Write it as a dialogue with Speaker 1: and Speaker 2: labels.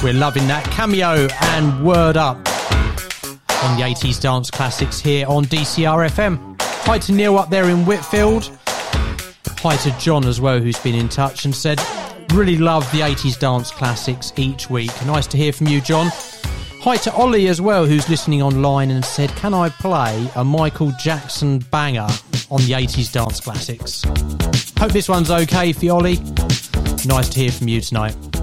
Speaker 1: We're loving that. Cameo and Word Up on the 80s Dance Classics here on DCR FM. Hi to Neil up there in Whitfield. Hi to John as well, who's been in touch and said, really love the 80s Dance Classics each week. Nice to hear from you, John. Hi to Ollie as well, who's listening online and said, can I play a Michael Jackson banger on the 80s Dance Classics? Hope this one's okay for you, Ollie. Nice to hear from you tonight.